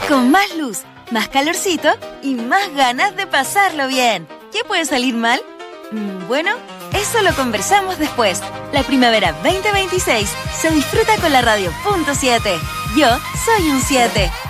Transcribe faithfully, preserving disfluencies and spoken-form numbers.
Con más luz, más calorcito y más ganas de pasarlo bien. ¿Qué puede salir mal? Bueno, eso lo conversamos después. La primavera veinte veintiséis se disfruta con la radio punto siete. Yo soy un siete.